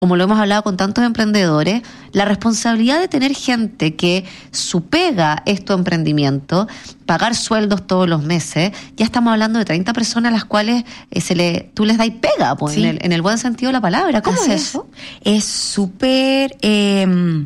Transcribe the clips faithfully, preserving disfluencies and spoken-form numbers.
como lo hemos hablado con tantos emprendedores, la responsabilidad de tener gente que su pega es tu emprendimiento, pagar sueldos todos los meses, ya estamos hablando de treinta personas a las cuales eh, se le, tú les dais pega, pues, sí. en, el, en el buen sentido de la palabra. ¿Cómo Así es eso? Es súper... Eh,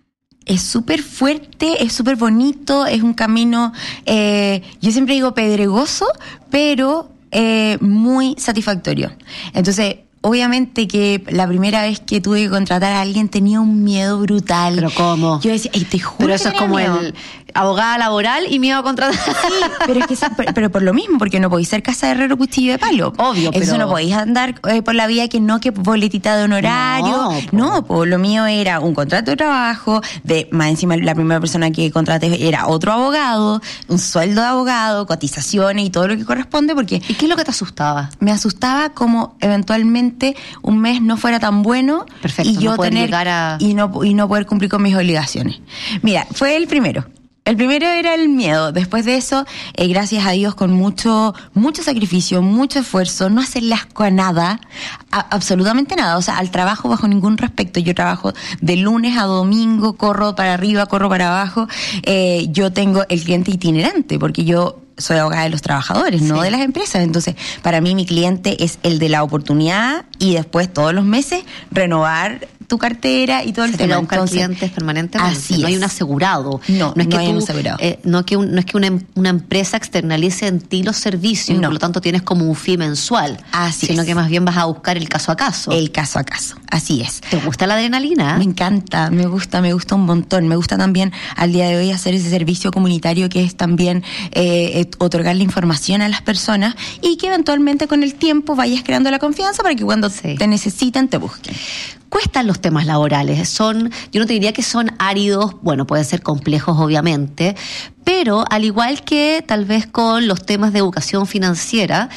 es súper fuerte, es súper bonito, es un camino, eh, yo siempre digo pedregoso, pero eh, muy satisfactorio. Entonces, obviamente que la primera vez que tuve que contratar a alguien tenía un miedo brutal. ¿Pero cómo? Yo decía, ay, te juro Pero que eso es tenía como miedo. el abogada laboral y miedo a contratar. Sí, pero es que sí, pero, pero por lo mismo, porque no podéis ser casa de herrero cuchillo de palo. Obvio, Eso pero... no podéis andar eh, por la vía que no, que boletita de honorario. No, no, pues lo mío era un contrato de trabajo, de más encima la primera persona que contraté era otro abogado, un sueldo de abogado, cotizaciones y todo lo que corresponde, porque... ¿Y qué es lo que te asustaba? Me asustaba como eventualmente un mes no fuera tan bueno. Perfecto, y yo no poder tener llegar a... y no y no poder cumplir con mis obligaciones. Mira, fue el primero. El primero era el miedo. Después de eso, eh, gracias a Dios, con mucho mucho sacrificio, mucho esfuerzo, no hacerle asco a nada, a, absolutamente nada. O sea, al trabajo bajo ningún respecto. Yo trabajo de lunes a domingo, corro para arriba, corro para abajo. Eh, yo tengo el cliente itinerante, porque yo soy abogada de los trabajadores, sí. no de las empresas. Entonces, para mí mi cliente es el de la oportunidad y después todos los meses renovar tu cartera y todo el Se tema. te va a buscar Entonces, clientes permanentemente. Así no es. hay un asegurado. No, no es no que hay tú, un asegurado. Eh, no, que un, no es que una, una empresa externalice en ti los servicios, no. y por lo tanto tienes como un fee mensual. Así sino es. que más bien vas a buscar el caso a caso. El caso a caso, así es. ¿Te gusta la adrenalina? Me encanta, me gusta, me gusta un montón. Me gusta también al día de hoy hacer ese servicio comunitario que es también eh, otorgarle información a las personas y que eventualmente con el tiempo vayas creando la confianza para que cuando sí. te necesitan te busquen. Cuestan los temas laborales, son, yo no te diría que son áridos, bueno, pueden ser complejos obviamente, pero al igual que tal vez con los temas de educación financiera,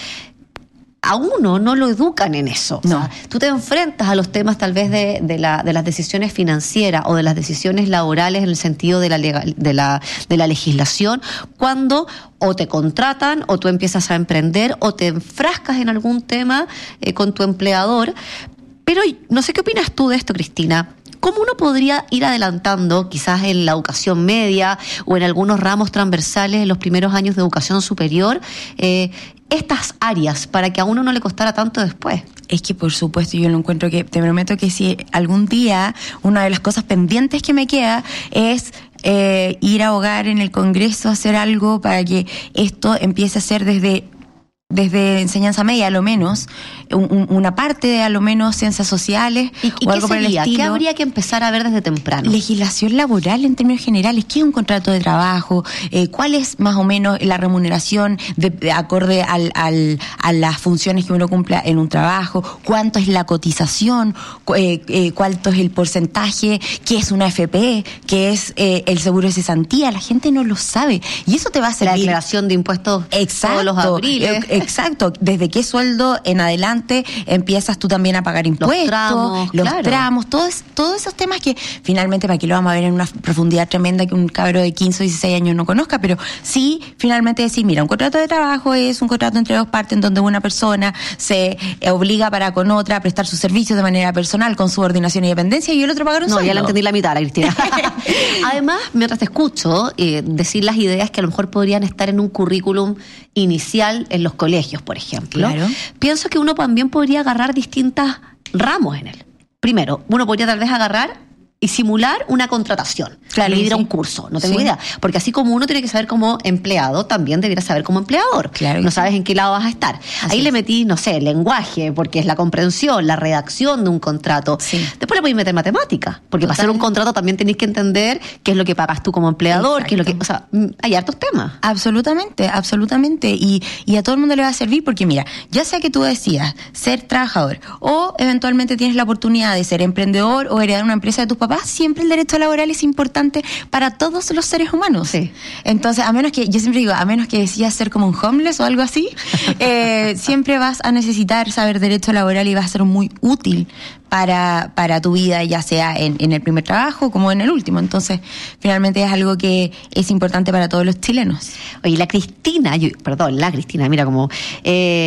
a uno no lo educan en eso. No. O sea, tú te enfrentas a los temas tal vez de, de, la, de las decisiones financieras o de las decisiones laborales en el sentido de la, legal, de la, de la legislación cuando o te contratan o tú empiezas a emprender o te enfrascas en algún tema eh, con tu empleador. Pero no sé qué opinas tú de esto, Cristina. ¿Cómo uno podría ir adelantando, quizás en la educación media o en algunos ramos transversales en los primeros años de educación superior, eh, estas áreas para que a uno no le costara tanto después? Es que por supuesto yo lo encuentro que, te prometo que si algún día una de las cosas pendientes que me queda es eh, ir a abogar en el Congreso, hacer algo para que esto empiece a ser desde... desde enseñanza media a lo menos, un, una parte de a lo menos ciencias sociales ¿Y, y o algo qué por el sería? estilo. ¿Qué habría que empezar a ver desde temprano? Legislación laboral en términos generales. ¿Qué es un contrato de trabajo? Eh, ¿Cuál es más o menos la remuneración de, de acorde al, al, a las funciones que uno cumpla en un trabajo? ¿Cuánto es la cotización? Eh, eh, ¿Cuánto es el porcentaje? ¿Qué es una F P? ¿Qué es eh, el seguro de cesantía? La gente no lo sabe. Y eso te va a servir. La declaración de impuestos Exacto, todos los abriles. Eh, Exacto, desde qué sueldo en adelante empiezas tú también a pagar impuestos, los tramos, los claro. tramos, todos, todos esos temas que finalmente para aquí lo vamos a ver en una profundidad tremenda que un cabro de quince o dieciséis años no conozca, pero sí finalmente decir, mira, un contrato de trabajo es un contrato entre dos partes en donde una persona se obliga para con otra a prestar sus servicios de manera personal con subordinación y dependencia y el otro pagar un no, sueldo. No, ya la entendí la mitad, la Cristina. Además, mientras te escucho eh, decir las ideas que a lo mejor podrían estar en un currículum inicial en los colegios, por ejemplo. Claro. Pienso que uno también podría agarrar distintas ramos en él. Primero, uno podría tal vez agarrar y simular una contratación, claro, ir sí. a un curso, no tengo sí. idea, porque así como uno tiene que saber como empleado, también debiera saber como empleador, claro no sí. sabes en qué lado vas a estar. Así Ahí es. le metí, no sé, lenguaje, porque es la comprensión, la redacción de un contrato. Sí. Después le podéis meter matemática, porque Total. para hacer un contrato también tenéis que entender qué es lo que pagas tú como empleador, Exacto. qué es lo que, o sea, hay hartos temas. Absolutamente, absolutamente. Y, y a todo el mundo le va a servir porque mira, ya sea que tú decidas ser trabajador o eventualmente tienes la oportunidad de ser emprendedor o heredar una empresa de tus papás, siempre el derecho laboral es importante para todos los seres humanos. Sí. Entonces, a menos que, yo siempre digo, a menos que decidas ser como un homeless o algo así, eh, siempre vas a necesitar saber derecho laboral y va a ser muy útil para, para tu vida, ya sea en, en el primer trabajo como en el último. Entonces, finalmente es algo que es importante para todos los chilenos. Oye, la Cristina, yo, perdón, la Cristina, mira como... Eh,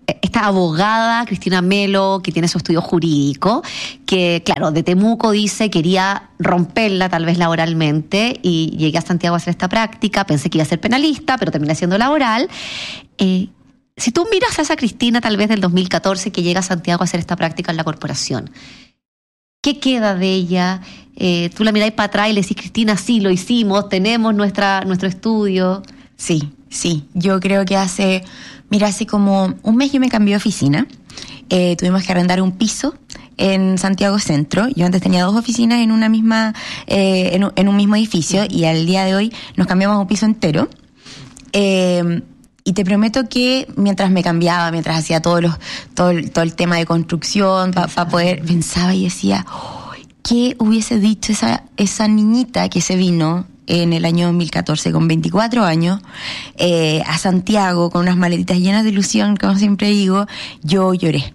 esta abogada, Cristina Melo, que tiene su estudio jurídico, que, claro, de Temuco dice quería romperla tal vez laboralmente y llegué a Santiago a hacer esta práctica, pensé que iba a ser penalista, pero terminé siendo laboral. Eh, si tú miras a esa Cristina tal vez del dos mil catorce que llega a Santiago a hacer esta práctica en la corporación, ¿qué queda de ella? Eh, tú la miráis para atrás y le decís, Cristina, sí, lo hicimos, tenemos nuestra, nuestro estudio. Sí, sí, yo creo que hace... Mira, hace como un mes yo me cambié de oficina. Eh, tuvimos que arrendar un piso en Santiago Centro. Yo antes tenía dos oficinas en una misma, eh, en, un, en un mismo edificio, y al día de hoy nos cambiamos a un piso entero. Eh, y te prometo que mientras me cambiaba, mientras hacía todos los, todo, el, todo el tema de construcción, para pa poder, pensaba y decía, oh, ¿qué hubiese dicho esa, esa niñita que se vino en el año dos mil catorce, con veinticuatro años, eh, a Santiago, con unas maletitas llenas de ilusión, como siempre digo? Yo lloré.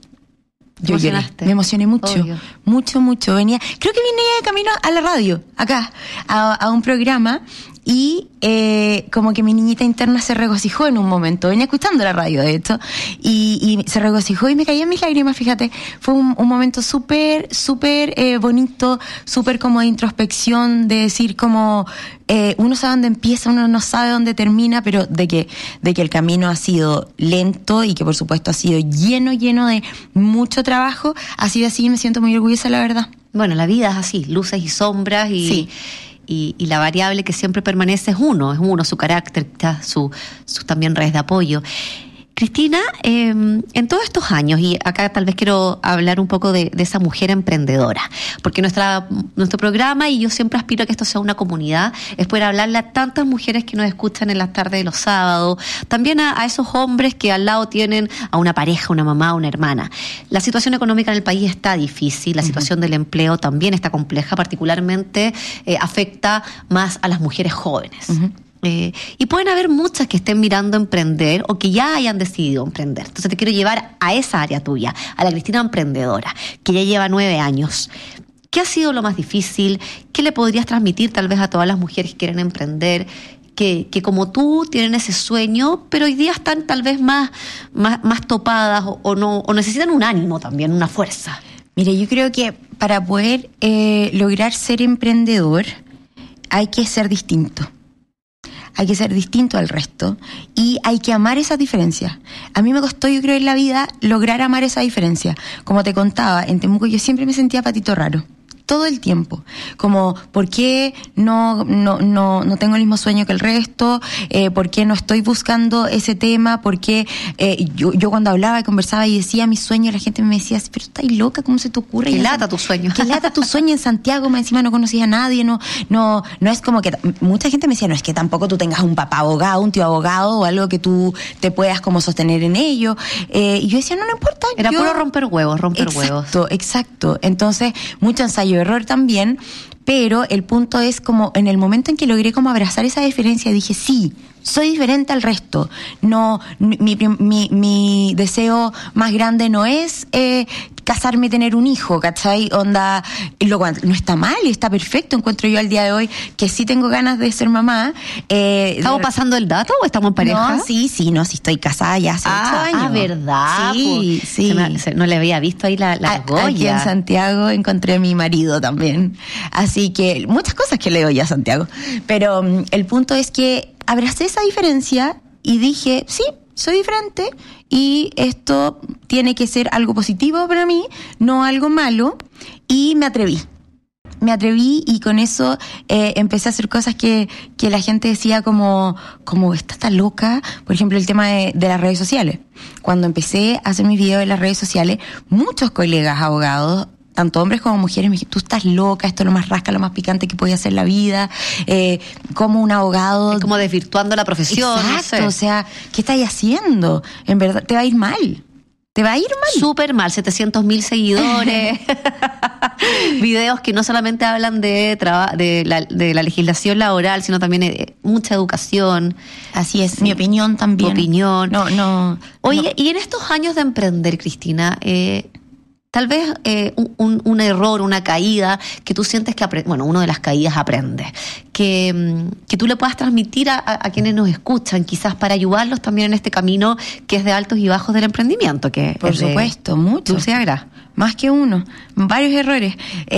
Yo lloré. Me emocioné mucho. Obvio. Mucho, mucho. Venía, creo que vine de camino a la radio, acá, a, a un programa, y eh, como que mi niñita interna se regocijó en un momento. Venía escuchando la radio, de hecho, y, y se regocijó y me caían mis lágrimas, fíjate. Fue un, un momento súper, súper eh, bonito, súper como de introspección, de decir como eh, uno sabe dónde empieza, uno no sabe dónde termina, pero de que, de que el camino ha sido lento y que por supuesto ha sido lleno, lleno de mucho trabajo. Ha sido así y me siento muy orgullosa, la verdad. Bueno, la vida es así, luces y sombras, y... Sí. Y, y la variable que siempre permanece es uno, es uno, su carácter, su, sus también redes de apoyo. Cristina, eh, en todos estos años, y acá tal vez quiero hablar un poco de, de esa mujer emprendedora, porque nuestra, nuestro programa, y yo siempre aspiro a que esto sea una comunidad, es poder hablarle a tantas mujeres que nos escuchan en las tardes de los sábados, también a, a esos hombres que al lado tienen a una pareja, una mamá, una hermana. La situación económica en el país está difícil, la uh-huh. situación del empleo también está compleja, particularmente eh, afecta más a las mujeres jóvenes. Uh-huh. Eh, y pueden haber muchas que estén mirando emprender o que ya hayan decidido emprender. Entonces te quiero llevar a esa área tuya, a la Cristina emprendedora, que ya lleva nueve años. ¿Qué ha sido lo más difícil? ¿Qué le podrías transmitir tal vez a todas las mujeres que quieren emprender? Que, que como tú tienen ese sueño, pero hoy día están tal vez más, más, más topadas o, o, no, o necesitan un ánimo también, una fuerza. Mire, yo creo que para poder eh, lograr ser emprendedor hay que ser distinto. Hay que ser distinto al resto y hay que amar esas diferencias. A mí me costó, yo creo, en la vida lograr amar esa diferencia. Como te contaba, en Temuco yo siempre me sentía patito raro. Todo el tiempo, como ¿por qué no no no no tengo el mismo sueño que el resto? Eh, ¿Por qué no estoy buscando ese tema? ¿Por qué eh, yo, yo cuando hablaba y conversaba y decía mis sueños, la gente me decía, pero estás loca, ¿cómo se te ocurre? ¿Qué lata tu sueño? ¿Qué lata tu sueño en Santiago? Más encima no conocías a nadie, no no no es como que... Mucha gente me decía, no es que tampoco tú tengas un papá abogado, un tío abogado o algo que tú te puedas como sostener en ello. Eh, y yo decía, no, no importa. Era yo... puro romper huevos, romper exacto, huevos. Exacto, exacto. Entonces, mucho ensayo error también, pero el punto es como en el momento en que logré como abrazar esa diferencia, dije, sí, soy diferente al resto. No, mi, mi, mi deseo más grande no es eh, casarme y tener un hijo, ¿cachai? Onda, lo cual no está mal, está perfecto, encuentro yo al día de hoy que sí tengo ganas de ser mamá. Eh, ¿Estamos de... pasando el dato o estamos en pareja? No, sí, sí, no, sí estoy casada ya hace ah, ocho años. Ah, ¿verdad? Sí, pues, sí. Se me, se, no le había visto ahí la, la argolla. Aquí en Santiago encontré a mi marido también. Así que muchas cosas que le doy a Santiago. Pero um, el punto es que abracé esa diferencia y dije, sí, soy diferente y esto tiene que ser algo positivo para mí, no algo malo, y me atreví. Me atreví y con eso eh, empecé a hacer cosas que, que la gente decía como, como esta está loca. Por ejemplo, el tema de, de las redes sociales. Cuando empecé a hacer mis videos en las redes sociales, muchos colegas abogados, tanto hombres como mujeres, me dijeron, tú estás loca, esto es lo más rasca, lo más picante que puede hacer la vida, eh, como un abogado... Es como desvirtuando la profesión. Exacto, no sé. O sea, ¿qué estás haciendo? En verdad, te va a ir mal. Te va a ir mal. Súper mal, setecientos mil seguidores, videos que no solamente hablan de, traba, de, la, de la legislación laboral, sino también de mucha educación. Así es, sí. Mi opinión también. Tu opinión. No, no. Oye, no. y en estos años de emprender, Cristina, eh, Tal vez eh, un, un error, una caída, que tú sientes que, apre- bueno, uno de las caídas aprendes, que, que tú le puedas transmitir a, a quienes nos escuchan, quizás para ayudarlos también en este camino que es de altos y bajos del emprendimiento, que Por es de supuesto, mucho. dulce y agraz. Más que uno, varios errores.